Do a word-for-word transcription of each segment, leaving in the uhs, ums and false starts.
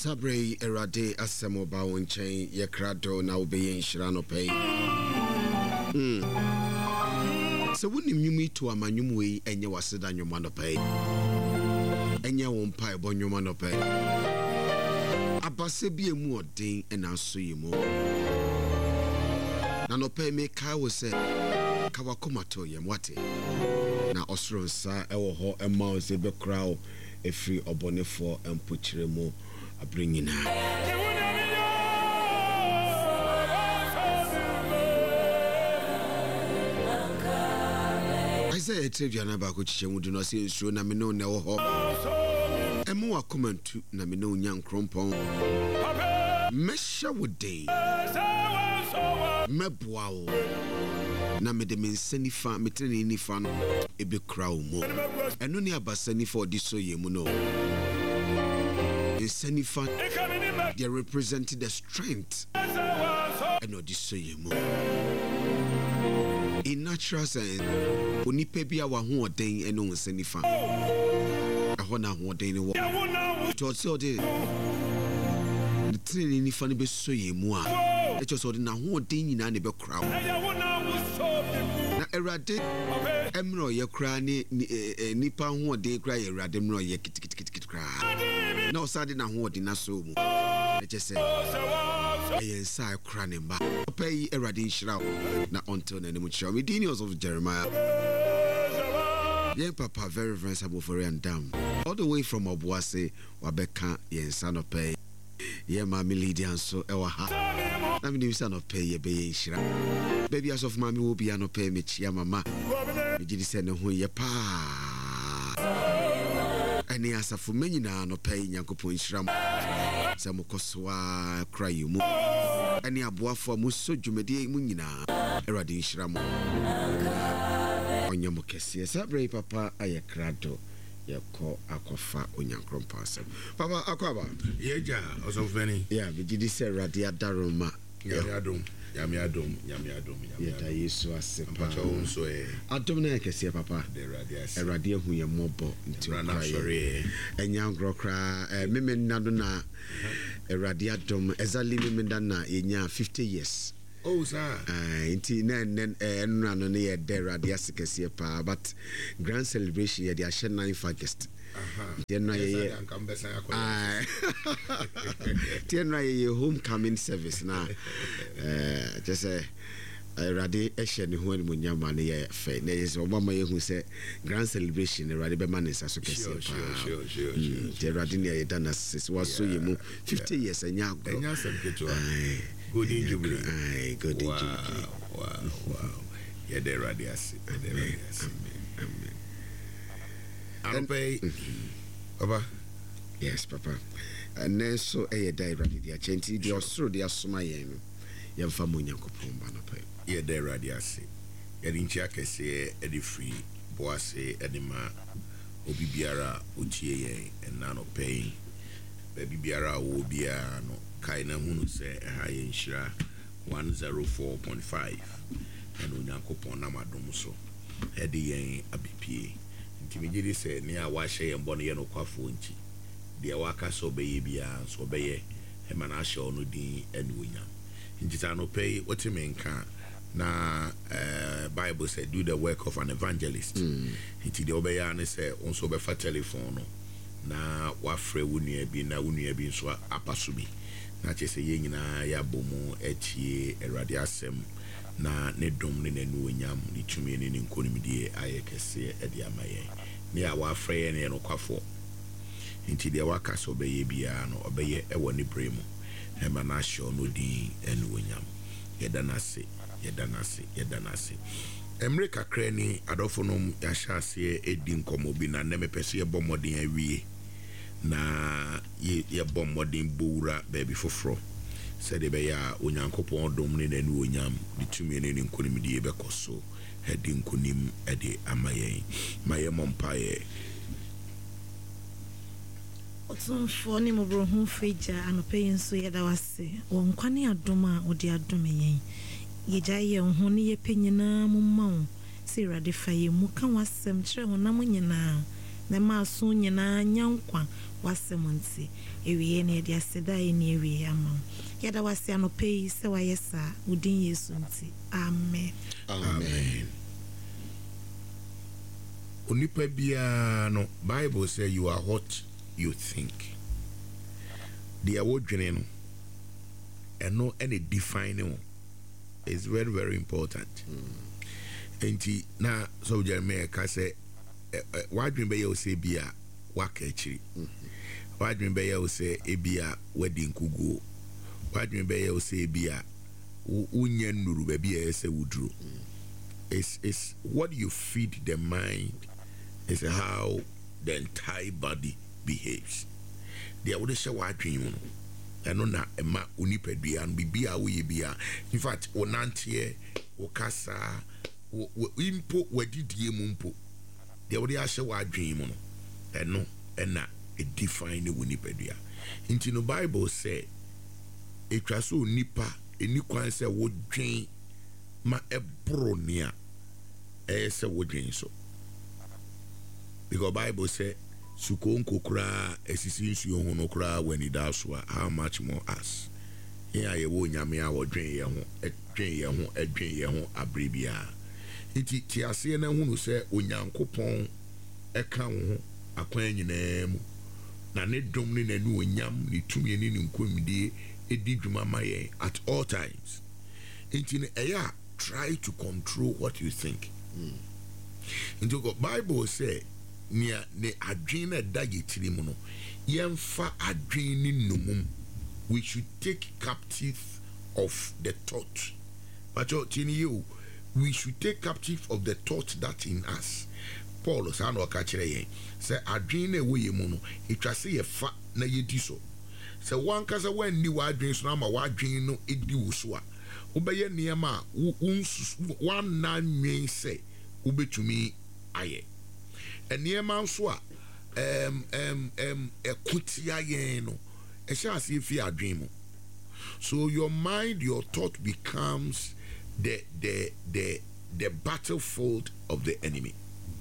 Sabre erade asemo ba wonchen ye krado na obeye nhira no pay. Hmm. So woni nwumi to amanyum we enye waseda nwuma no pay. Enye won pai bo nwuma no pay. Abase bi emu odin ena so yimo. Na no pay me ka wo se ka wakomato yem wate. Na osro nsa ewo ho ema o se be krao efri obonefo empochire mu abringina. Isaiah Treviana ba ko chiche mudu no se nsuo na me no ne wo ho. Emu akomantu na me no nya nkrompon. Mesha wode. Meboawo. Na me de me nsanifa me trene nifa no ebe krawo mo. Eno ne abasani for diso yemu no. Nsanifa they represented the strength. Eno diso yemu. In natural sense, onipa bia wa ho oden eno nsanifa. Aho na ho oden ne wo. To so de the trene nifa ne be so yemu a. E cho so de na ho oden nyina ne be krawo. Na erade emro ye kra ni nipa ho de kra ye erade emro ye kitikiti kra na osade na ho de na so mu e chese ye nsa kra ne mba pay erade nhira na until na nemu chira me dinios of Jeremiah ye papa very very sabo for and dam all the way from Obuase wabeka ye nsa no pay ye mama Lydia so ewa ha na me nsa no pay ye be nhira. Baby as of mommy will be an pay me chia mama. Me did send who ye pa. Any answer for many na no pay Yankopon Shram. Samokoswa cry you mo. Any abua for Muso Jumedi Munina. Eradin Shram. On Yamokesi, Sabre Papa, I a crado. Ye call Aquafa on Yankron Passam. Papa Aquaba. Yeja, or so funny. Yeah, we did say Radia Daroma. Yamiadum. Yamiadum, Yamiadum, Yamiadum. Yesu asepa. Pacho so eh. Adom na kese papa. The radias. Erade hu ye mobo nti okra. Sorry. Enya grokra eh meme nado na erade adom ezali meme nda na yenya fifty years. Oh sir. Eh nti na nen enu no ne ye the radias kese pa but grand celebration ye dia nine August. Aha. Tienra ye ah Tienra ye homecoming service na eh just say Erade ehye ne ho animu nyama ne ye fe na yes obama ye hu say grand celebration Erade be man is aso kese pa sure sure sure sure Erade ne ye dana sis waso ye mu fifty years enya go enya celebrate good jubilee ai good jubilee wow wow ye the radias the radias amen. And pay Papa. Yes, Papa. And then so a day ready the chenti the osro the asoma yen yem famu Nyankopon ba no pay. Ye the radiasi. Ye dinchi akese e di free boase e di ma obi biara otie yen and na no pay. Baby biara wo biara no kai na hunu se e ha yen hira one oh four point five and Nyankopon na madom so. E di yen abipie. Timijiri se ni a washe ye mbone ye no kwafo nchi de waka so beye bia so beye e mana ashe onu din eni wonya njita no pay wotime nka na uh, Bible said do the work of an evangelist nti de obeya ne se onso be fa telephone no na wafre wunua bi na wunua bi nso apaso bi na chese ye nyina ya bomu etie Erade asem na ne dom ne nanu onyam ni tumi ne nkonimdie ayekese e de amaye ne a wafre ne no kwafo nti de waka so beye bia no obeye e woni bremu e ma na sho no din enu onyam yedanase yedanase yedanase emre kakra ni adofo no ya hyase edi nkomo bi na ne mepese ye bomodin awie na ye ye bomodin bowura baby foforo said be ya Onyankopon dom ne nanu onyam de tumi ne ne nkonimdie be koso hedi nkonim e de amaye maye mompaye otumfo ni mobro hu feja anope nso yeda wase won kwane adoma odi adome yen yeja ye ho ne ye penyina mumma se Erade faye mu kan wasem kire honam nyina na ma so nyina nyankwa wasɛm nti ewie na yɛde aseda yɛ ne ewie ama yɛda wase anɔpɛ yi sɛ wayɛ saa wodin Yesu nti amen amen. Onipa bia no Bible say you are what you think. The awodwene no eno any defining is very very important. Enti na so Jeremiah ka say wadwene be you say bia waka akiri. Wadwene be you say ebia wedding kugo. Wadwene be you say bia unya nuru be bia say wudru. It's it's what you feed the mind is how the entire body behaves. They would say what dream and na ema unipadua and bibia we bia. In fact, onantie okasa impo wedidie mumpo. They would say what dream and no and na a define unipadua. Into the Bible say it was so nipa any kwan say wo dream ma ebronia eh say wo dream so. Because Bible say sukonko kura esisi nsuo ho no kura when it does how much more us. Here ye wo nyame a wo dwen ye ho edwen ye ho edwen ye ho abrebia. Nti ti ase na hunu se onyankopon eka wo ho akwan nyina mu. Na ne dom ne nanu onyam ne tumi ne nkomdie edi dwuma maye at all times. Nti ne eya try to control what you think. Mm. Nti the Bible say nia ne adwene da yetiri mu no yemfa adwene numum. We should take captive of the thought. But you we should take captive of the thought that in us. Paul sa no ka kire yen say adwene we ye mu no etwa se ye fa na yedi so. Say one kasa wan ni wa adwene so na ma wa adwene no edi wo so a obeye niema wan na nwen say ubetumi aye. Eniema nso a em em em ekutia yen no e sha se fi adwen mu. So your mind, your thought becomes the the the the battlefield of the enemy.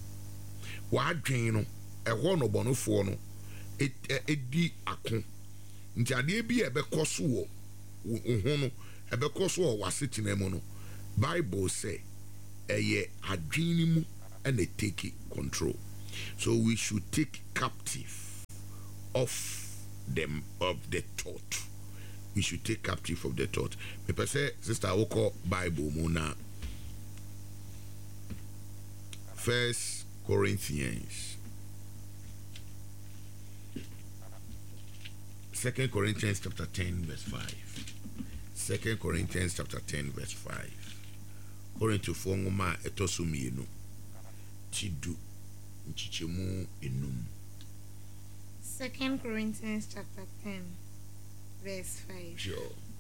Wa adwen no e ho no bonofo no e edi akon nti ade bi e be koso wo ho no e be koso wo wasetina mu no Bible say eye adwen mu and they take control. So we should take captive of them of the thought. We should take captive of the thought. Me say sister Oko Bible muna. First Corinthians. Second Corinthians chapter ten verse five. Second Corinthians chapter ten verse five. Corinthians four ngoma etoso mienu. Chidu nchichemu enum. Second Corinthians chapter ten verse five. Sure.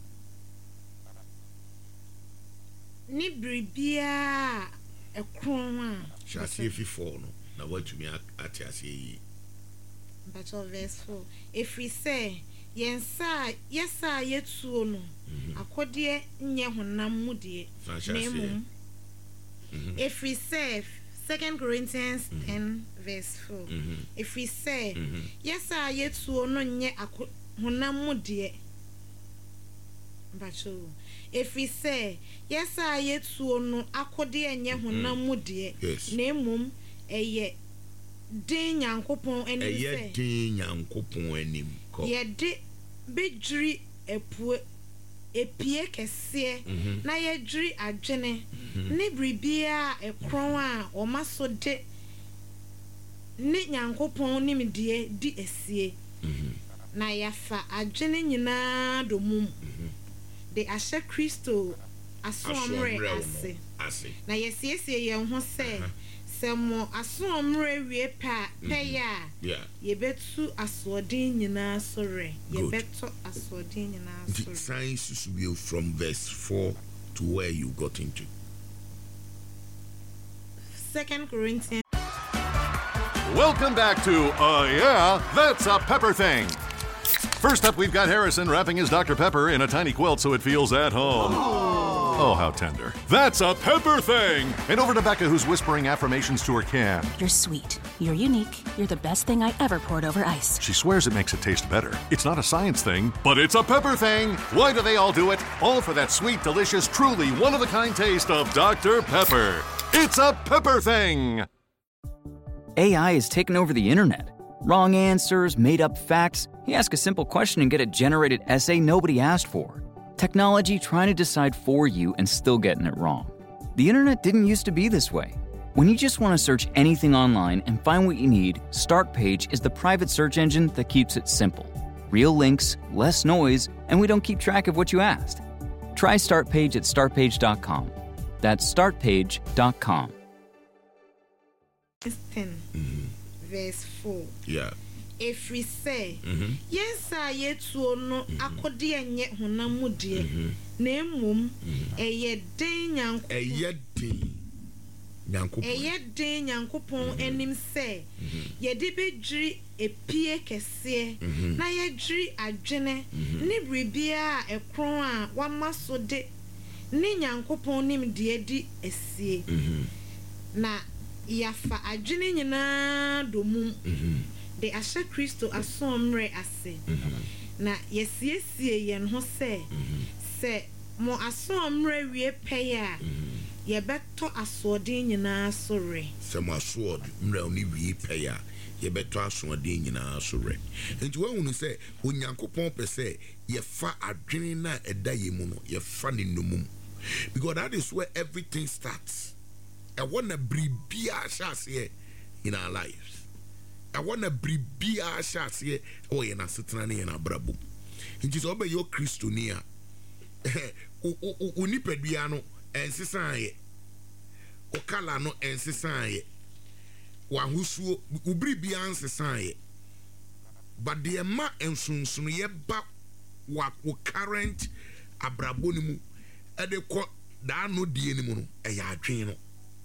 Ni bribia ekron a Shasi efi four no na what me ati ase yi. But of verse four. If we say yensa yesa yetuo no akode nye honam mu de nemu. If we say Second Corinthians mm-hmm. ten verse four. Mm-hmm. If we say mm-hmm. yes I yetuo no nye honam mu de bacho. If we say yes I yetuo no akode nye honam mu de nemu eye din Nyankopon anim say eye din Nyankopon anim ko ye de bedwiri epu epie kese na ye dwiri adwene ne bribia ekron a o maso de ne Nyankopon nim de di esie na yafa adwene nyina do mum de ahye Kristo asomre ase na yesiesie ye ho se Samo asomre wie pa peya ye betu asodin nyina sore ye beto asodin nyina sore. Science should be from verse four to where you got into. Second Corinthians. Welcome back to uh yeah, that's a Pepper Thing. First up, we've got Harrison wrapping his Doctor Pepper in a tiny quilt so it feels at home. Oh, how tender. That's a pepper thing! And over to Becca, who's whispering affirmations to her can. You're sweet. You're unique. You're the best thing I ever poured over ice. She swears it makes it taste better. It's not a science thing, but it's a pepper thing. Why do they all do it? All for that sweet, delicious, truly one-of-a-kind taste of Doctor Pepper. It's a pepper thing! A I has taken over the internet. Wrong answers, made-up facts. You ask a simple question and get a generated essay nobody asked for. Technology trying to decide for you and still getting it wrong. The internet didn't used to be this way. When you just want to search anything online and find what you need, Startpage is the private search engine that keeps it simple. Real links, less noise, and we don't keep track of what you asked. Try Startpage at start page dot com. That's start page dot com. ten, mm-hmm. Verse four. Yeah. If we say, mm-hmm. Yes, I yet to no, I could dear yet hunamu dear, name mum, a yet day young, a yet day a yet day young coupon, and him say, Ye debedry a pier cassier, na ye dri a jene, nibri beer a crown, one must so de, nin young coupon him dear di a sea. Na yafa a jene na do mum. De asha Kristo asomre ase na yesiesie yen ho se se mo asomre wie peya ye beto asode nyina sore se mo asode mra oni wie peya ye beto asode nyina sore enti wa hunu se onyankopon pese ye fa adwene na eda ye mu no ye fa ne nomum because that is where everything starts. I want to bribia shase in our lives. I want to bribia shase o ye na setena ne na brabo. Nti so be yo Kristonia. O o o nipadua no ensesan ye. O kala no ensesan ye. Wa husuo ubribia ensesan ye. But the ma ensunsun ye ba wa current abrabo ni mu e de ko da no die ni mu no e ya adwen no.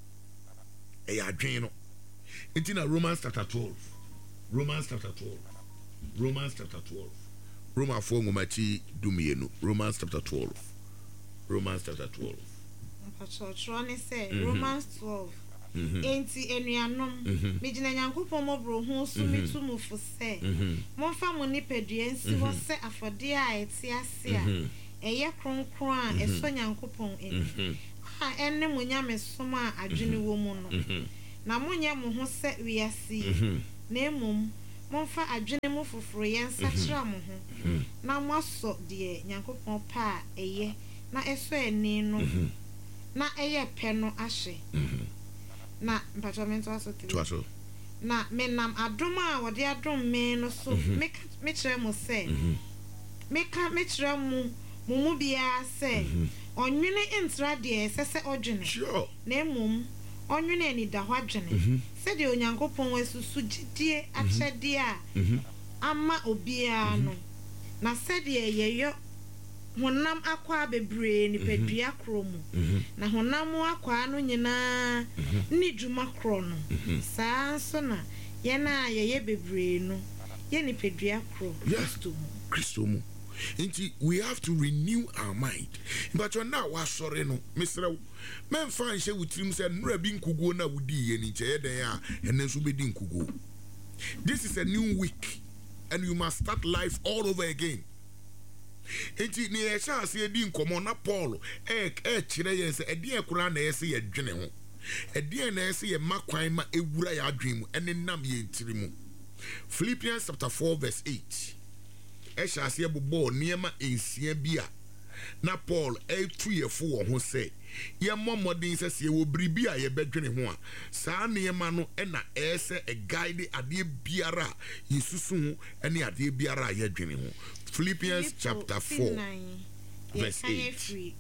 E ya adwen no. Nti na Romans chapter twelve. Romans chapter twelve. Romans chapter twelve. Roma four ngomachi dumienu. Romans chapter twelve. Romans chapter twelve. Patroni say Romans twelve. Enti enuanom me gina Nyankopon mobro ho so mitu mu fo se. Monfa mo nipadua nsi wo se afode a eti ase a eye kronkron a eso Nyankopon eni. Ha enne mo nyame som a adwene wo mu no. Na mo nya mo ho se wiase. Na emom monfa adwene mo foforo yen sachira mo ho na mo aso de Nyankopon pa eye na eso eni no na eye pe no ahye na mpatomento aso twa na menam adom a wode adom me no so me me kire mo se me ka me kire mo mo mu bia se onwene entra de sese odwene na emom onwene ni da hwadwene se de Onyankopon wesusu gidie akyede a ama obia no na se de yeyo honam akwa bebre ni pedua kromu na honam akwa no nyina ni dwuma kro no saa so na ye na ye bebre no ye ni pedua kro Kristo Kristo mu. Inti we have to renew our mind. But you now was sorry no, Mister Men fan she with him said no be nkugo na wudi ye ni che den a enen so be di nkugo. This is a new week and you must start life all over again. Inti ni e sha se di nkomo na Paul e e kire ye se e di ekura na ye se ye dwene ho. E di na ye se ye makwan ma ewura ya adwen mu ene nam ye ntiri mu. Philippians chapter four verse eight. Esha se bobo niema ensia bia na Paul e tuyefo wo ho se ye momodin se se wo bribia ye bedwene ho a saa niema no e na e se e guide ade biara yesusu ho ene ade biara ye dwene ho. Philippians chapter four verse eight.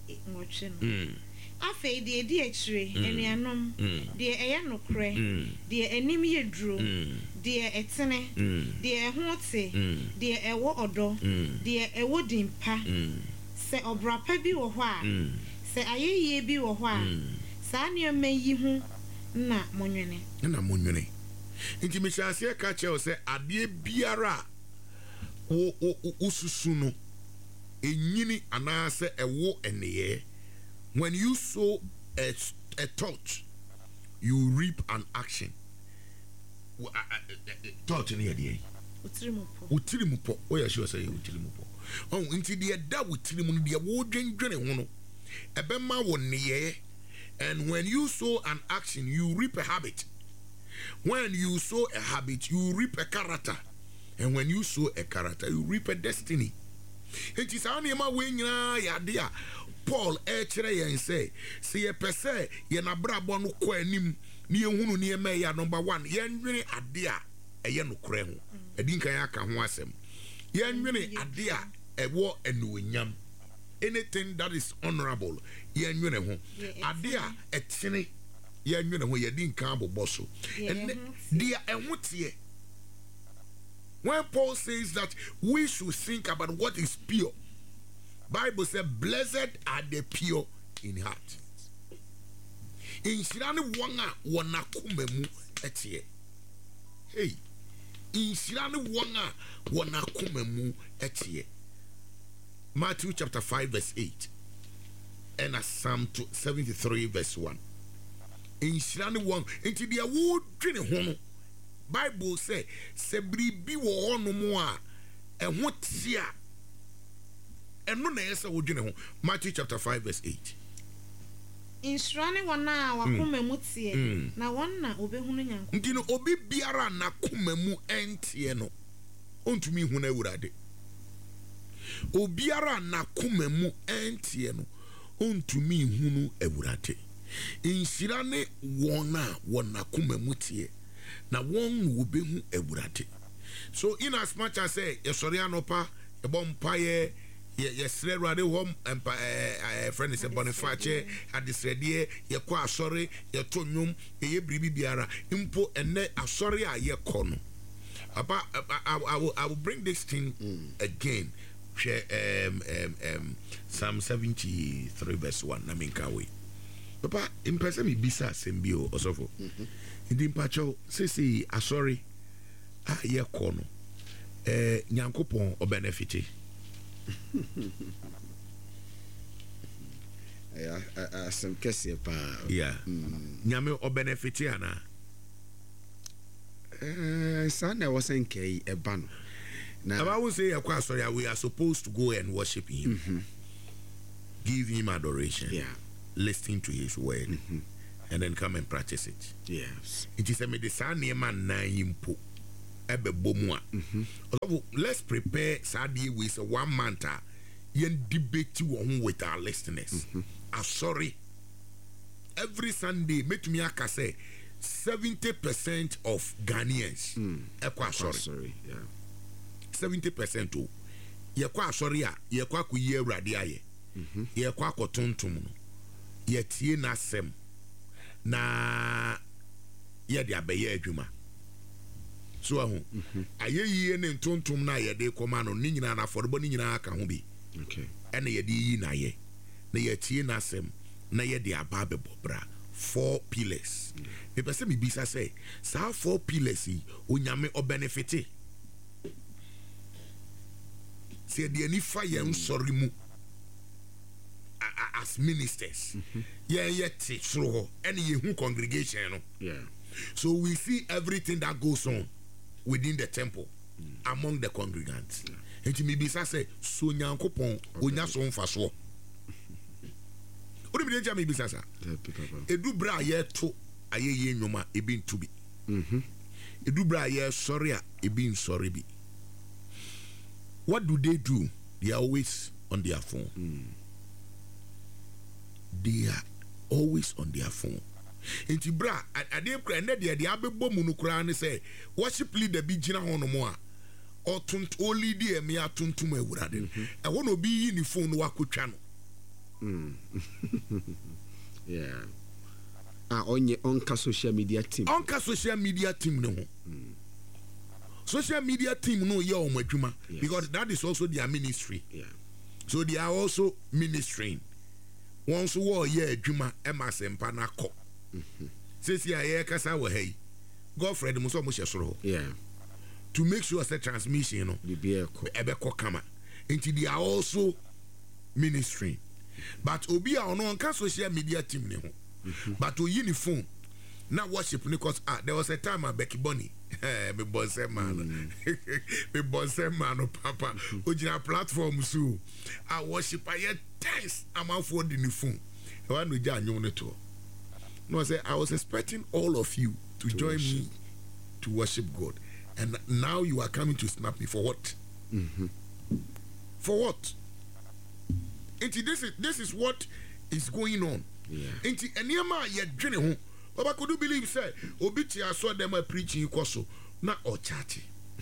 Afa de di akire enuanom de eye nokre de anim ye duro de etene de ho te de ewo odo de ewo dimpa se obrapa bi wo ho a se ayeye bi wo ho a saa ne omayi hu na monwene na monwene nti me chance ka che se ade biara o o ususu no enyini anase ewo eneye when you sow a, a thought, you reap an action. Thought in here. Utilimupo. Oh, yeah, sure, say Utilimupo. Oh, into the da Utilimun, the awarding journey. A bema one ye, and when you sow an action, you reap a habit. When you sow a habit, you reap a character. And when you sow a character, you reap a destiny. It is only my way, ya dear. Paul, eh, and say, see a per se, yena brabon quenim, near who near me, ya number one, yen really a dear, a yenu cremu, a dinkayaka wasem. Yen really a dear, a war and winyam. Anything that is honorable, yen you a dear, a tinny, yen you know, ye didn't come bosso. And dear, and what's ye? When Paul says that we should think about what is pure, Bible says, blessed are the pure in heart. In Shirani Wanga wanakumemu etie. Hey, in Shirani Wanga wanakumemu etie. Matthew chapter five verse eight, and Psalm seventy-three verse one. In Shirani Wanga, into the award training hono. Bible say sebri bi wo no mo a ehwo tia eno na yesa wo dwene ho. Matthew chapter five verse eight. Insurani wana wakoma mu tie na wonna obehunu nyanko. Ndino obi biara na koma mu entie no ontumi hu na awurade. Obiara na koma mu entie no ontumi hu no awurade. Insurani wona wona koma mu tie na one will be who eburate. So in as much as say yesori anopa e bompa ye yesre rade hom empa eh friend is Boniface adisrede ye kwa asori ye to nwum ye bribi biara impo enne asori a ye kɔ no. Papa, I, I, will, I will bring this thing mm. again. Um, um, um, Psalm seventy-three verse one. I mean, kawe. Papa, in person, me bisa sembio osofo. Ndi mpacho sisi asori a ye kono eh nyankopon o benefit ya asem kese pa yeah nyame o benefit ana eh sana wasen kai eba no na I will say yakwa asori we are supposed to go and worship him, mm-hmm. give him adoration, yeah, listen to his word, mm-hmm. and then come and practice it. Yes. It is a medicine man na impo ebe bomua. Let's prepare Sadi with one manta yen debate one with our listeners. Mm-hmm. I'm sorry. Every Sunday, make me aka say seventy percent of Ghanaians mm. ekwa sorry. sorry. Yeah. seventy percent o. Ye kwa sorry a, ye kwa ku ye awrade aye. Mhm. Ye kwa kotontom no. Ye tie na sem. Na ye de abeye adwuma so ahu ayeyi ne ntontom na ye de koma no ni nyina na forbo ni nyina aka ho bi okay ene ye de yi na ye na ye tie na sem na ye de aba be bobra four pillars me pese me bisa say sa four pillars yi onyame o benefit se de ani fa ye nsori mu as ministers, mm-hmm. yeah, yeah, through any who congregation, no? Yeah. So we see everything that goes on within the temple mm. among the congregants. And to me, be say, so nyankopon, onya so mfaso. Odi bi nja me bisa sa. Edu bra ye to aye ye nwoma e bi ntu bi. Mhm. Edu bra ye sorry a e bi sorry bi. What do they do? They are always on their phone. Mm. They are always on their phone. Inti bra, ade kra na de de abebo mu no kra ne say worship leader bi gina hono mo a otunt only de me atuntum awurade. E ho no bi yi ni phone no wakotwa no. Mm. Yeah. Ah, onye onka social media team. Onka social media team no. Mm. Social media team no ye o madwuma because that is also their ministry. Yeah. So they are also ministering. Once war ye adwuma ema sempa na ko. Mhm. Sisi aye kasa wo hey. Godfred mo so mo hye yeah. To make sure that transmission no be be eko ebe ko kama. Until they are also ministering. but obi a ono nka social media team ne ho but o yi ni phone na worship ni cause ah there was a time a Becky Bunny me boss man me boss man papa ojina platform so a worship aye thanks amanfo di ni phone e wa no ja anyo ne to no say I was expecting all of you to, to join worship. me to worship God, and now you are coming to snap me for what? Mm-hmm. For what? Inti this is this is what is going on. Yeah. Inti eniama ye dwene ho. Baba could you believe say obiti aso dem a preaching ikoso na o church.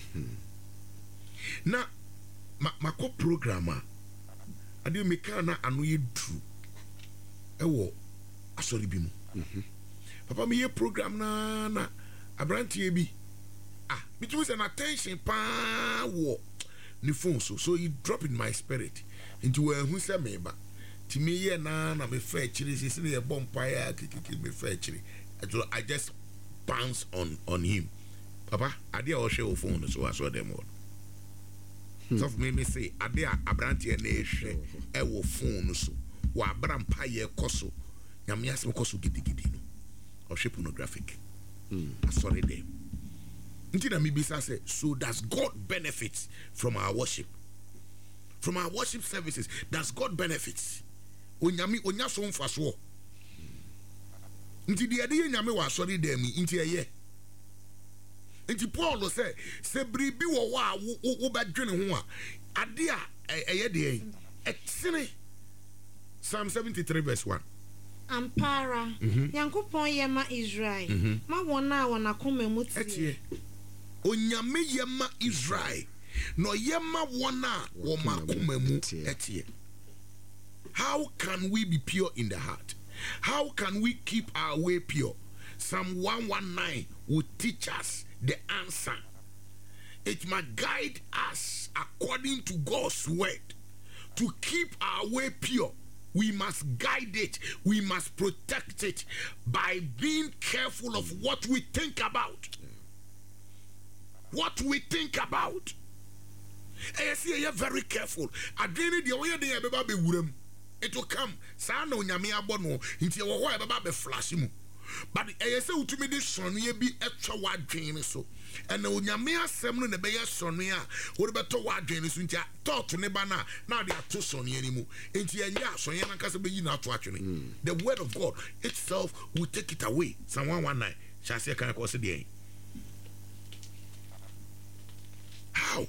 Na ma mako programmer ade me kan na anu ye dru. Ewo asori bi mu. Mhm. Papa me ye program na na abrantie bi ah between an attention pa wo ni phone so so it drop in my spirit into where who say me ba ti me ye na na me fa chiri si se bomb fire kiki me fa chiri I just bounce on on him papa ade a o share phone so I saw them all so me me say ade a abrantie na e hwe e wo phone so wa abram pa ye koso nyame asem koso gidigidi no o share pornographic. Mm. Sorry them. So does God benefit from our worship? From our worship services, does God benefit? Onyami onya so mfaso. Nti de ade nyame wa sorry them nti eye. Nti Paul say se bribi wo wa wo badwene ho a ade a eye de etene. Psalm seventy-three verse one. Ampara Yankopon yema Israel ma wona wona koma mu tie onyame yema Israel no yema wona wo makoma mu etie. How can we be pure in the heart? How can we keep our way pure? Psalm one nineteen will teach us the answer. It must guide us according to God's word to keep our way pure. We must guide it. We must protect it by being careful of what we think about. What we think about. I see you're very careful. Again, the way they are be wurem. It will come. Sana unyami abono. Inti ya wawa baba be flash mu. But I say utumi de sonu ye bi etwa wadwene so. And unyami asem no ne be ye sonu ya. Wo be to wadwene so ntia thought ne ba na na de ato sonu ye ni mu. Nti enya sonu ye na kase be yi na ato atwene. The word of God itself will take it away. Psalm one nineteen. Shall say kan ko se de. How?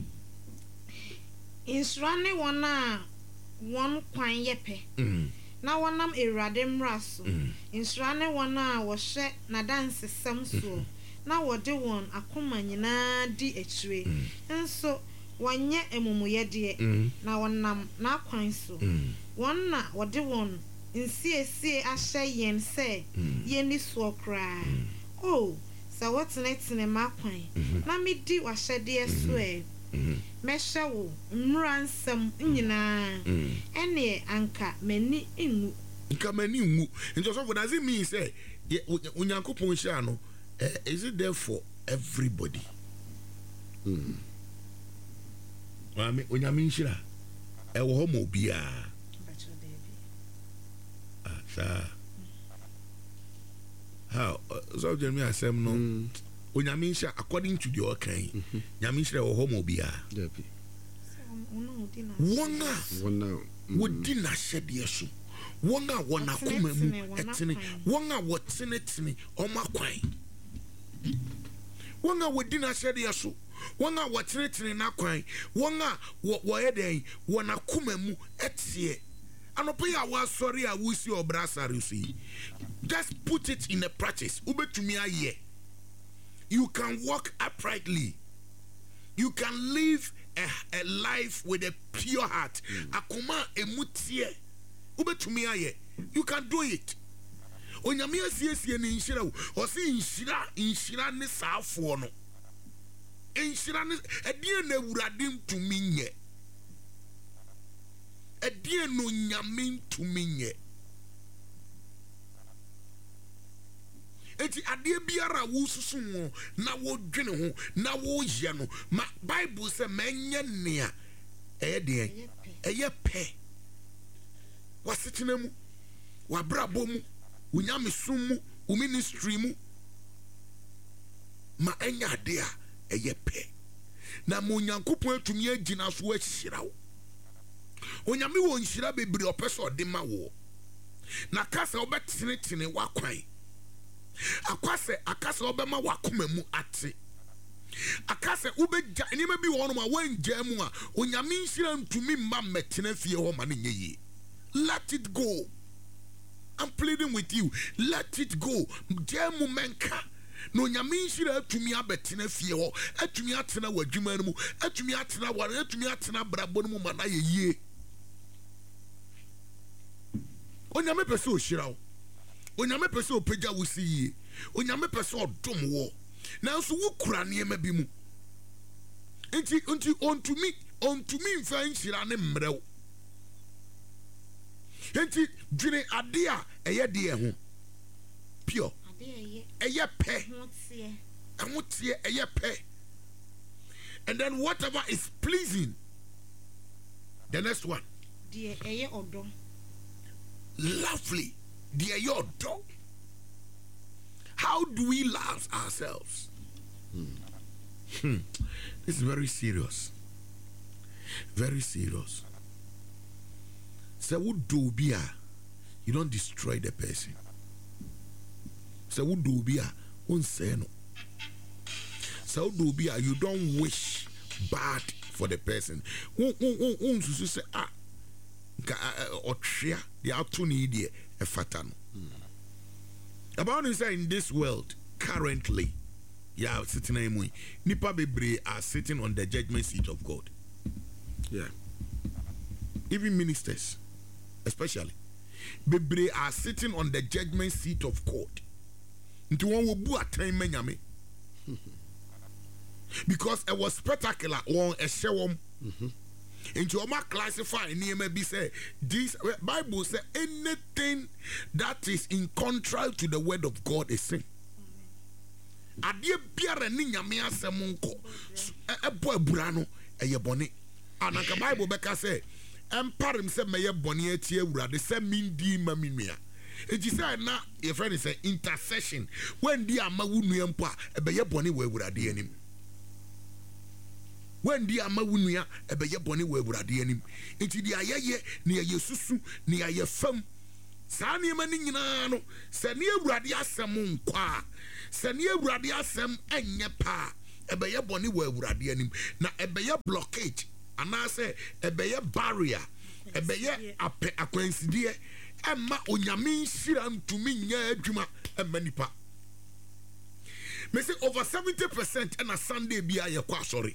Insrane wana one kwan yepe. Mm. Na wanam erade mraso. Mm. Insrane wana wo hye na dance sem so. Na wode won akoma nyina di etire. Enso wanye emumuye de na wonam na kwan so. Won na wode won nsiesie ahye yen se yeni so kra. Oh, sa wotene ma kwan. Na me di wahyede so e. Mesha wo mransam nyina ene anka mani ngu nka mani ngu nti so does it mean say unyankopon hia no is it there for everybody? Mm. Mami unyame hia e wo homo bia ah sa how so Jeremy asem no mm. Onyame hia according to the okay nyame hia wo homo bia debi wona wona wodi na hyede so wona wona koma mu etene wona wotene tene omakwan wona wodi na hyede so wona wotene tene na kwan wona wo yeden wona koma mu etie anopo ya wa sorry a wusi obrasare so just put it in a practice ubetumi aye. You can walk uprightly. You can live a, a life with a pure heart. Akuma emutie. Ubetumi aye. You can do it. Onyame asiesie ne nhira wo. Osi nhira nhira ne saafo no. Nhira ne edie na awurade ntumi nye. Edie no nyame ntumi nye. Eti ade biara wo susu ho na wo dwene ho na wo ye no ma Bible say menye nea eye de eye pe wasitena mu wabrabo mu unyamesum mu u ministry mu ma enya de a eye pe na mo nyankopon atumi agina so ahira wo onyame wo nhira bebre opeso de ma wo na kasa obetene tene wakwan akwase akasa obema wakoma mu ate akase ubeja enima bi wo no ma wanja mu a onyame nhira ntumi mma metene fie ho ma ne nyeye. Let it go. I'm pleading with you. Let it go. Jemu menka. No nyame nhira atumi abetene fie ho atumi atena wadwuma no mu atumi atena ware atumi atena brabo no mu ma na yeye. Onyame pese o hira wo onyame pese o pagya wo siye onyame pese o dom wo nanso wo kura ne ma bi mu enti enti ontumi ontumi mfa nhira ne mrew enti dwene ade a eye de ho pure ade eye pe ahotie eye pe and then whatever is pleasing the next one de eye odo lovely, dear your dog. How do we love ourselves? Hmm. Hmm. This is very serious. Very serious. So would do be you don't destroy the person. So would do be won't say no. So do be you don't wish bad for the person. Won't won't won't say ah. Or share the opportunity a fatano. About inside in this world currently, yeah, sitting in Nipa Bebre are sitting on the judgment seat of God. Yeah, even ministers, especially Bebre are sitting on the judgment seat of God. Into one will bu a time menyame because it was spectacular on a show. Into my classify near maybe say this Bible say anything that is in contrary to the word of God is sin. Adie biara ni nyame asem nko ebo aburano eye bone anaka Bible beka say emparim say meye bone atie awurade say mindi ma minua eti say na your friend say intercession when di ama wunu empo a ebeye bone wa awurade anim. When the ama wunua ebeye bone wa awurade anim enti dia yeye ne yesusu ne yefam saa ne ma ni nyina no se ne awurade asem nkwa se ne awurade asem enye pa ebeye bone wa awurade anim na ebeye blockage ana se ebeye barrier ebeye ape akwansidie emma onyame nhira ntumi nya adwuma emma nipa me say over seventy percent na Sunday bia ye kwa sorry.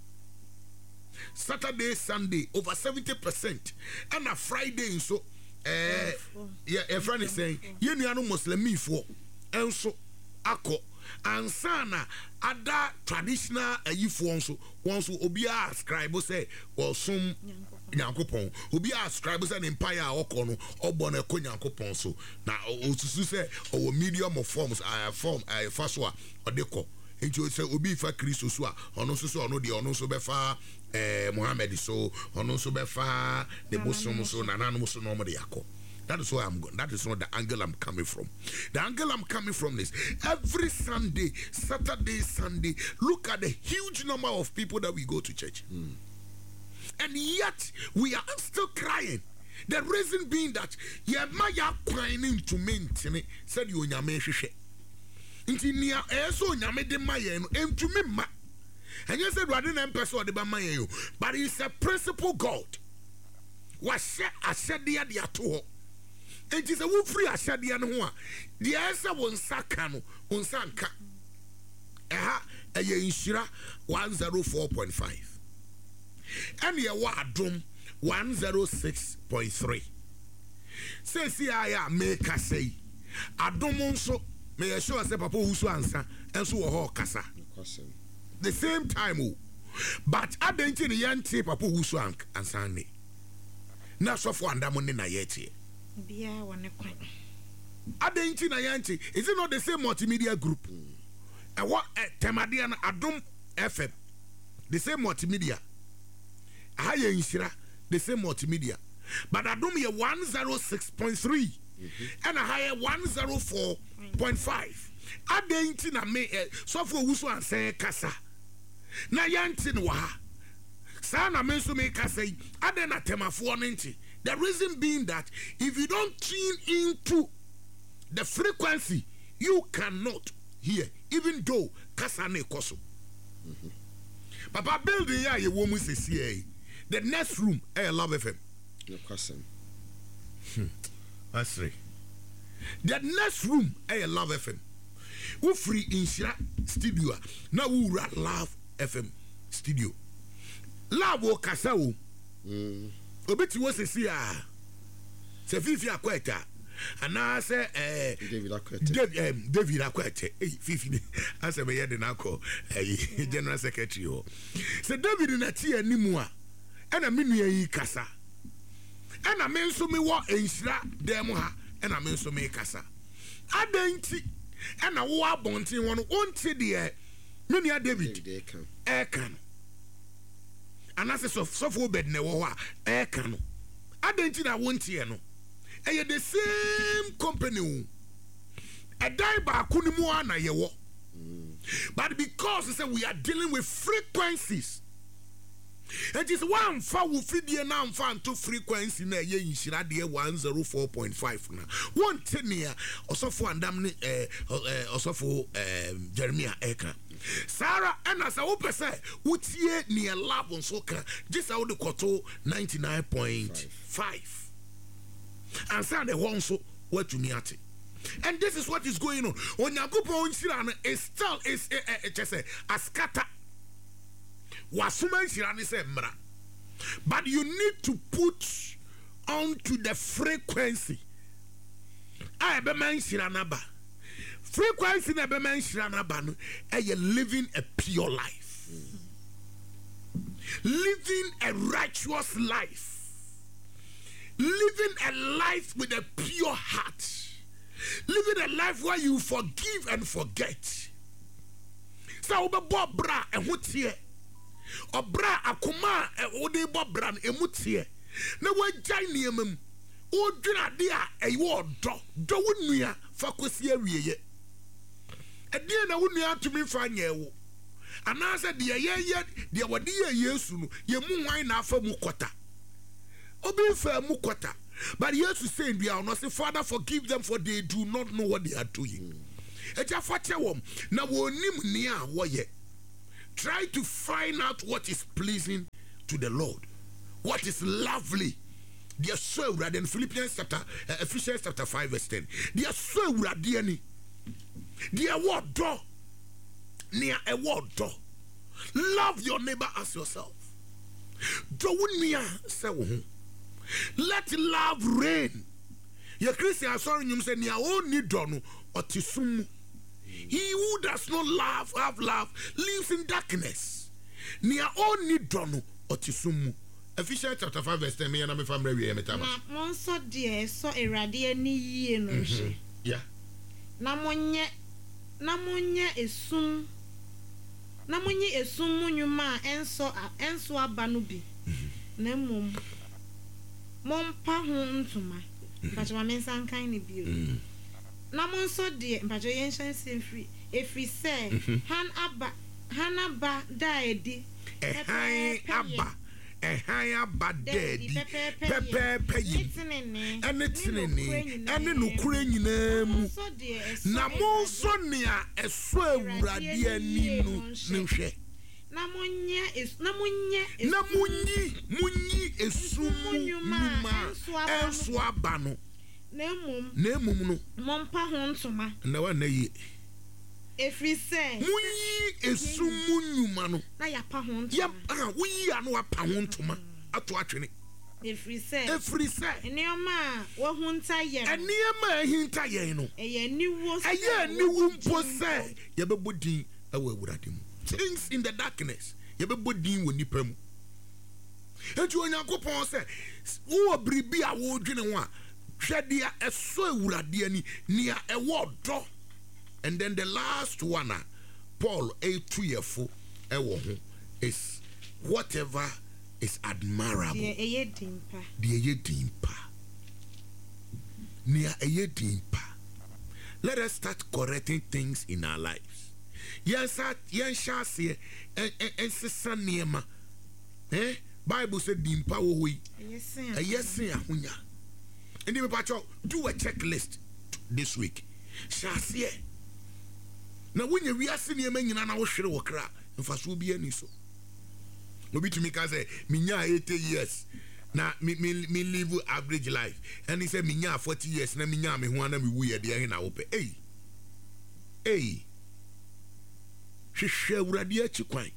Saturday, Sunday, over seventy percent. And a Friday, so, uh, yeah, a friend is saying, you know, Muslim me for, and so, ako, and sana, other traditional, a you for so, once will be a scribe, say, or some Yankopon, will be a scribe, an empire, or cono, or bonnet, Yankopon, so now, also say, or medium of forms, I have formed a first one, or deco. Into say obi fa Kristo so a ono so so ono de ono so be fa eh Muhammad so ono so be fa the Muslim so na nanu so no mo de yakọ. That is where I'm going. That is not the angle I'm coming from. The angle I'm coming from is every Sunday, Saturday, Sunday, look at the huge number of people that we go to church. Mm. And yet we are still crying. The reason being that ye ma ya crying to maintain said you nyame hwehwe. Inti nia eso nyame de maye no entumi ma enye se duade na mpese ode ba maye yo but it's a principle God wa hye ahyede de ato ho enti se wo free ahyede no ho a de ese wo nsaka no wo nsanka eha eye inshira one oh four point five and ye wa adom one oh six point three say see aya make say adom nso may I show us a papa who's answer and so a kasa. The same time, but I didn't see the young papa who's answer and me. Now, so for Andamon in a yet. Be I want to quit. I didn't see a yanti. Is it not the same multimedia group? And what Temadian Adum F M, the same multimedia. Higher Inshira, the same multimedia. but adom yɛ one oh six point three ɛna ha yɛ one oh four point five adan nti na me sɔfo wuso ansɛn kasa na yɛnti no wɔ ha saa na me nso me kasa yi adan na temafoɔ no nti. The reason being that if you don't tune into the frequency, you cannot hear, even though kasane koso. Papa building ya ye woman says here. The next room, I love F M. No question. That's right. The next room, I love F M. We free in Shira studio. Now we love F M studio. Love wo kasa wo. Mm. Obeti wo sesi a se fifi akweta ana se eh David Akwete David David Akwete eh fifi ni asa me yede na ko eh general secretary ho se David na tie animu a ana me nua yi kasa ana me nso me wo enhira dem ha ana me nso me kasa adanti ana wo abonten won onti de me nua David e kan anase sofo bed ne wo a e ka no adenti na wontie no e the same company wo e dai ba ko ni mu ana ye wo but because say we are dealing with frequencies it is one fa wo fidie na mfa nto frequency na ye nhira de one oh four point five na wonte ne a osofo andam ne eh osofo eh Jeremiah eka Sarah and as a open say, Utie near love on soka, just out the koto ninety-nine point five. And Sunday one so what to me at it. And this is what is going on. When you go on Shirana, is still is just a askata. Wasuman Shirani say mra. But you need to put onto the frequency. I be man Shiranaba. Frequency na be mention abanu e ye living a pure life. Living a righteous life. Living a life with a pure heart. Living a life where you forgive and forget. So be bo bra e hotie. Obra akoma e ode bo bra e mutie. Na wagyan niamam. O dwena de a e wo do. Do wonua fa kosi awieye. Edi na wunu atumi fa nyewo anasa de ye ye de wode ye Yesu no ye mu hwan na afa mu kota obi fa mu kota but Jesus said we are not say Father forgive them for they do not know what they are doing eja fache wom na wonim ni a wo ye try to find out what is pleasing to the Lord, what is lovely. They are so rad in Philippians chapter uh, Ephesians chapter five verse ten. They are so rad any. They are what do near a word do. Love your neighbor as yourself. Do near say let love reign. Your Christian sorry you say near only donu or tisum. He who does not love have love lives in darkness. Near only donu or tisum. Ephesians chapter five verse ten. Me and my family we metama. Na monso de so erade ani yie no hye. Yeah. Na monye na monye esum. Na monye esum munwuma enso enso aba no bi. Na mom. Mompa ho ntoma. Mpacho mensa nkan ne bio. Na monso de mpacho yenshan semfri efri se han aba han aba daedi. Ehan aba ehan aba daedi pepe peyi ene tinene ene nokure nyina mu na monso nea eso awurade ani no nhwe na monye es na monye na munyi munyi esumu nyuma enso aba no na emum na emum no mompa ho ntoma na wa na yi efri se munyi esumu nyuma no na ya pa ho ntoma ya ah wuyi anu apa ho ntoma ato atwene efri se efri se enioma wo hunta ye enioma hinta ye no eye niwo se eye niwo mpo se ye bebodin awu awurade mu things in the darkness ye bebodin wo nipa mu etu onyankopon se wo bribi a wo dwene ho a hwede a eso awurade ani nia ewo do. And then the last one, uh, Paul a two year full is whatever is admirable. The eye dimpa. The eye dimpa. Nia eye dimpa. Let us start correcting things in our lives. Yes, yes, yes, yes, and and and eh? Bible said dimpa wo we. Yes, yes, yes, hunya. And the pacho do a checklist this week. Shasie. Now when you are seeing men in an hour share wakra, and fast will be any so. No be to me can say, minya eighty years. Na me me me live average life. And he said minya forty years. Na minya me huana me we there in our hey. Hey. She share uradi achi kwan.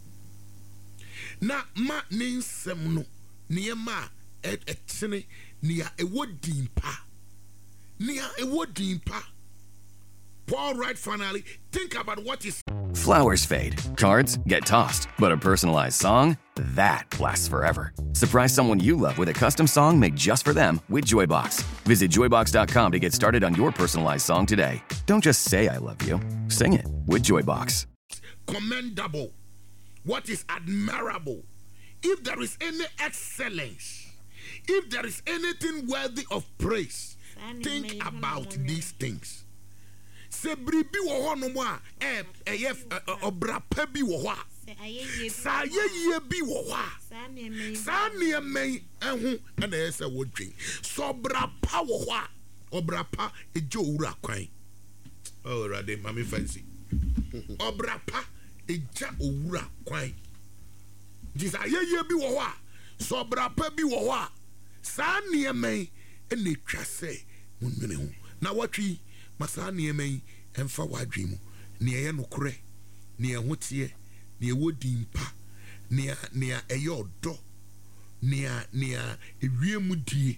Na ma ne nsem no niema et etene nia ewo dimpa. Nia ewo dimpa. Paul right finally think about what is Flowers fade, cards get tossed, but a personalized song, that lasts forever. Surprise someone you love with a custom song made just for them with Joybox. Visit joybox dot com to get started on your personalized song today. Don't just say I love you, sing it with Joybox. Commendable, what is admirable, if there is any excellence, if there is anything worthy of praise, think about these things. Se bribi wo ho no mo a eh eh obra pa bi wo ho a sa ye ye bi wo ho a sa ne men ehu na ese wo dwen so obra pa wo ho a obra pa ejo wura kwan oh rade mami fancy obra pa eja owura kwan di sa ye ye bi wo ho a so obra pa bi wo ho a sa ne men ene twa se munwene ho na watwi masa niemai emfa wadwemu ne ye nokore ne ehotie ne ewodimpa ne ne eyodo ne ne ewiemu die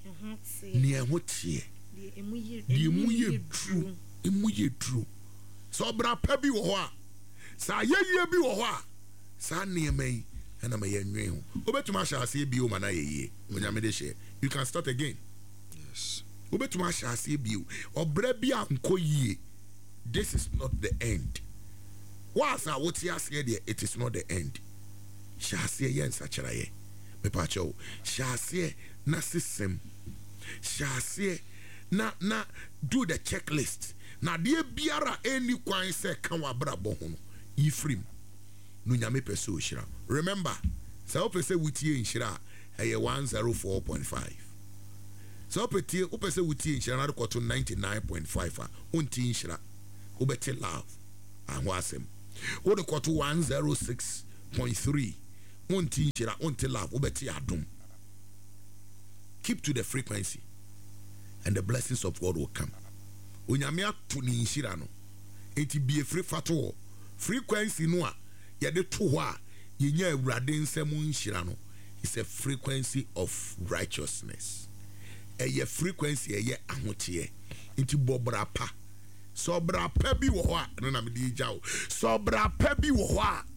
ne ehotie de emuye dru emuye dru so bra pa bi wo ho a sa yeye bi wo ho a sa niemai na ma ye nwen ho obetuma sha ase bi o mana yeye onyame de she you can start again. Yes. Ubetuma shasi biu obrebia nkoyie. This is not the end. Wasa woti ase there, it is not the end. Shasi yen sachiraye me pacho shasi na system shasi na na do the checklist na de biara any kwan se kan wabrabo ho no ifrim no nyame pese ohira. Remember say opese wutie nhira eye one oh four point five. So opeti opese wuti inshira na rekoto ninety-nine point five a unti inshira ubeti love ahwo asem wo rekoto one oh six point three unti inshira unti love ubeti adum. Keep to the frequency and the blessings of God will come. Onyame atu ni inshira no enti be free fato frequency no a ye de to ho a ye nya awurade nsem inshira no is a frequency of righteousness. A frequency a ahotie into bobra pa so bra pa bi wo ho a no na me di jaw so bra pa bi wo ho a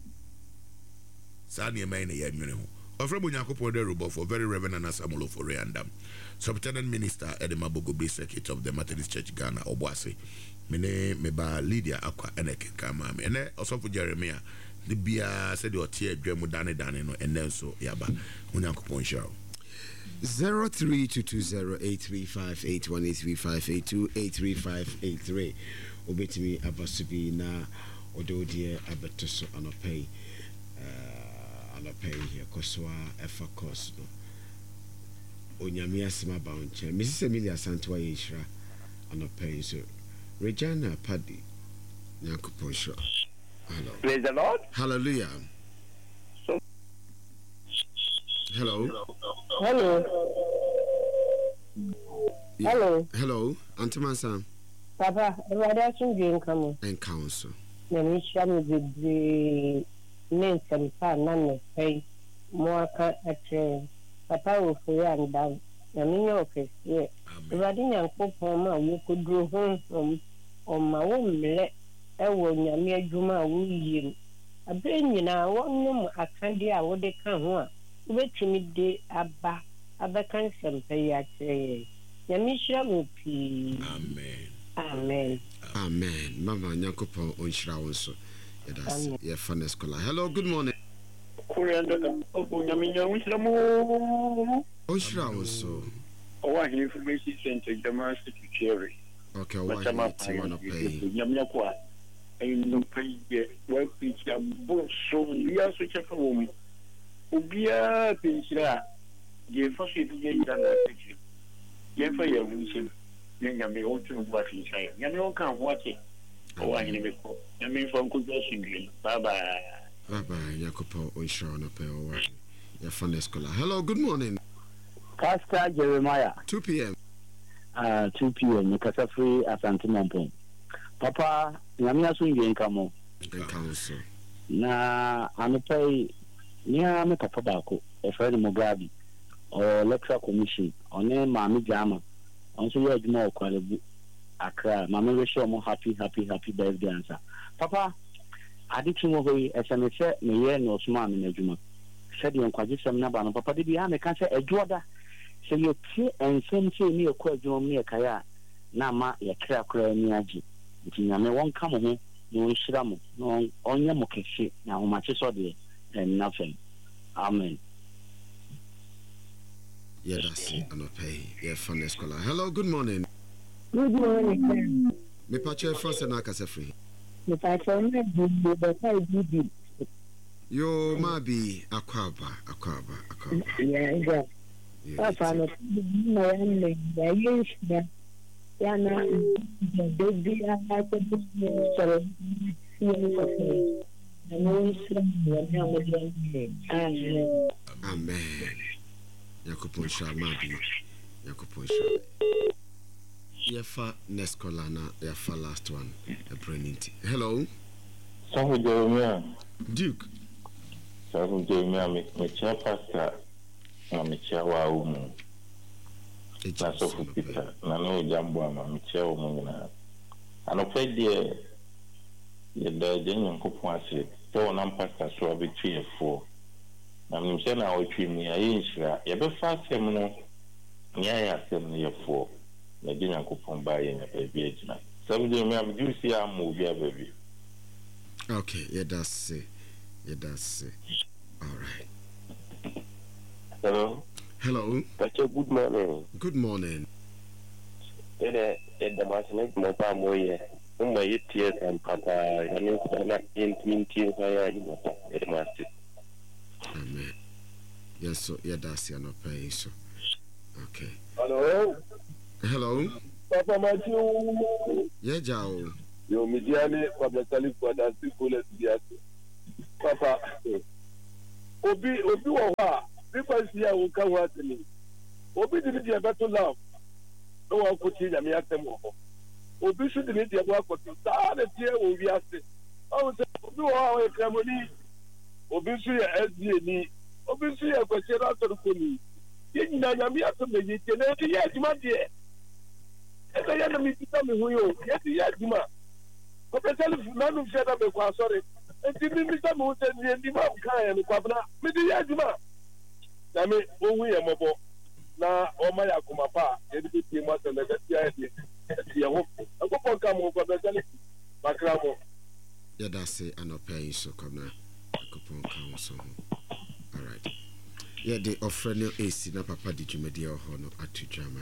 sa ne mai na ya nwene ho ofrebo nyakopon de robo for very reverend Samuel for Random subtenant minister Edema Bogobe secretary of the Methodist Church Ghana Oboase me ne me ba Lydia Akwa eneke kama me ne osofo Jeremiah de bia said o tie adwamu dane dane no enen so yaba nyakopon show zero three two two zero eight three five eight one eight three five eight two eight three five eight three. Obetimi abasubi na ododie abetoso anopay uh anopay here koswa efa cost no onyame asema baunche Missus Emilia Santwa yishra anopay so Regina Paddy Nyankopon shra. Hello. Praise the Lord. Hallelujah. So, hello. Hello. Yeah. Hello. Hello. Antimansa. Papa, everybody should be in common. And council. Then we shall be the names and none pay more at Papa will for you and down. The mini office, yeah. Riding and Papa, you could go home from on my own let Ewan Yamia Juma will you. A brain, you know, one room at Candy, I would come home. Wait to me, de Abba, Abba Cansel, pay at Yamisha will be. Amen. Amen. Amen. Mama Nyankopon onshira wonso. Yes, yeah, fun scholar. Hello, good morning. Korean of Yamina, which the more. Oshra also. Oh, I hear information center, the master to cherry. Okay, what am I to pay? Yamia, and no pay yet. Well, pitch a book so we are such a home. Ubia Pinchra, gave us it again than a picture. Yet for your wisdom, Yammy ought to watch his eye. Yammy can't watch it. Oh, I never call. Yammy from good blessing. Bye bye. Bye bye, Yakopo Oshra on a pay or what? Your fun scholar. Hello, good morning. Pastor Jeremiah. two p.m. Uh, two p.m. Mikasa free Asante Mampong. Papa, Yamia swing in Kamo. Council. Na Anupai, near me Papa Bako, a friend Mugabe, or lecture commission, or name Mammy Jama. Also, you had more quality. Accra, Mamma wish you more happy, happy, happy birthday answer. Papa, I did two away as an effect, me no smart in a juma. Said you unquadri some number, Papa did be a can't say a daughter. So you tea and same say me a question me a kaya. Nama, ya crack niaji. If you may one come home, no shramu, no on your mokeshi, now much is all day and nothing. Amen. Yeah, that's it. I'm pay. Yeah, fun scholar. Hello, good morning. Good morning. Me pache first and Akasa free. Me pache me do the five B. Yo, mabi akwaba, akwaba, akwaba. Yeah, yeah. Papa, no, no, no, no, no. Yana, the baby, I have to do so. Amen. Yakupon Shamabi, Yakupon Shamabi. Yafa Nescolana, Yafa last one, a brilliant. Hello. Sahu Jeremiah. Duke. Sahu Jeremiah, my chair pastor, my chair wow. That's of Peter. Nano Jambo, my chair woman. And a play dear, the genuine coupon so non pastor so a bit three or four. I'm saying I will treat me a inch. You better fast him no. Yeah, seven year four. The genuine coupon by in a baby. Some day, ma'am, you see our movie, baby. Okay, yeah, that's it. Yeah, that's it. All right. Hello. Hello. That's a good morning. Good morning. The the master more time more yeah. Um, my eight years and Papa, I mean, not in twenty why I the master. Amen. Yes, so yeah, that's it. No pay so. Okay. Hello. Hello. Papa Matthew. Yeah, Jao. Yo, Midiani, Papa Salif, for that people, Papa. Obi, Obi, Waha, because here will come what to me. Obi didn't get better love. No one could see them yet. Obi should need the work of the start of the year will be asked. I was Obi, how a family. Obi, S D N. Obi, a question out of the police. You know, I'm here to make it. Yes, my dear. As I am a tell me who you yes, yes, ma. But I tell you, none of shut up a sorry. And give me some who said the mom kind of Pabna. Maybe yes, ma. I mean, oh, we are mobile. Now, oh, my Akumapa, educate you much and let the idea. I hope I go come over the Telly. Macramo. Yeah, that's it. And I'll pay you so come now. I could council. All right. Yeah, the offer no A C na Papa did you media or no at two drama.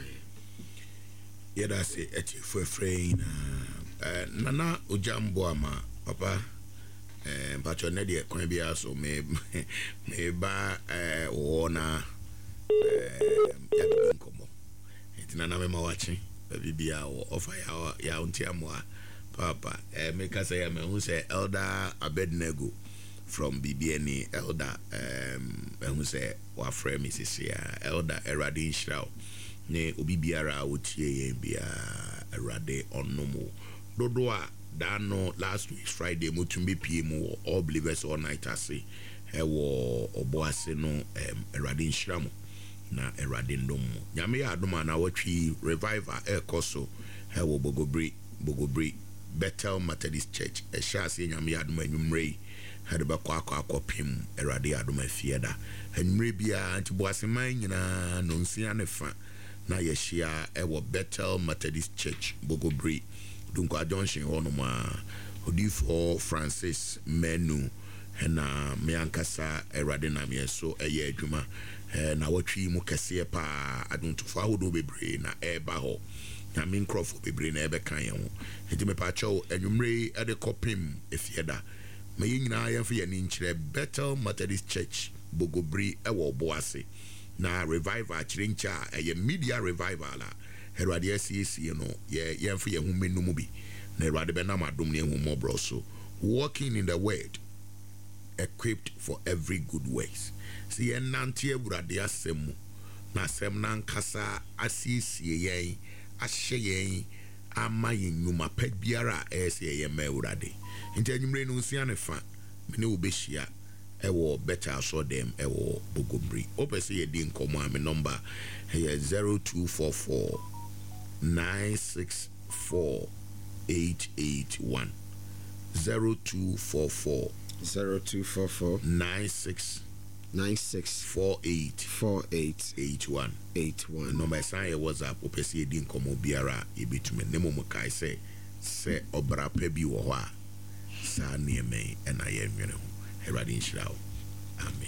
Yeah, that's it. At you for free. Nana Ujambo ama Papa. Um, but you're not yet going to be also may may ba uh wana um yabinkoma. It's nana me watching. Baby be our offer ya ya untiamwa Papa. Uh, make us say me who say Elder Abednego from B B N E Elder um who say wa friend Missus Elder Eradin Shrao. Ne obi biara wotie yen bia Erade onomo. Dodoa dano last week Friday mutumbi P M all believers all night ase e wo oboase no um Erade Shramo na Erade ndom. Nyame ya adoma na watwi revival e koso e wo Bogobri Bogobri Bethel Methodist Church e sha se nyame ya adoma nwumrei had ba kwa kwa kopim Erade adoma fieda enwure bia antiboase man nyina no nsia ne fa na yeshia e wo Bethel Methodist Church Bogobri Dunko Junction onoma Odifo Francis Menu na me ankasa Awurade na me so ɛyɛ adwuma na watwi mu kɛseɛ pa adontofo ahodo bebree na ɛba hɔ na me nkrɔfo bebree na ɛbɛka yɛn ho nti me pa kyɛw anwumre ɛde kɔpem efieda ma yɛn nyinaa yɛmfa yɛn nkyerɛ Bethel Methodist Church Bogobri ɛwɔ Boase na revival chirincha ɛyɛ media revival a Awurade asiesie no yɛ yɛmfa yɛn ho menum bi na Awurade bɛnam adom ne ho mɔbrɔ so walking in the word equipped for every good ways. See yɛn nante Awurade asɛm mu na asɛm nankasa asiesie yɛn ahyɛ yɛn ama yɛn nnwuma pa biara a ɛyɛ sɛ yɛyɛ ma Awurade nti anwummerɛ no nsia ne fa mene wobɛhyia ɛwɔ Better Asɔdɛm ɛwɔ Bogobri opɛ sɛ yɛdi nkɔmmɔ a me number ɛyɛ zero two four four nine six four eight eight one zero two four four zero two four four nine six nine six four eight four eight eight one eight one. Number sign WhatsApp opesi edin komo biara ebitume nemo mo kai se se obra pa bi wo ho a sa nieme na ye nwene ho Awurade nhyira wo amen.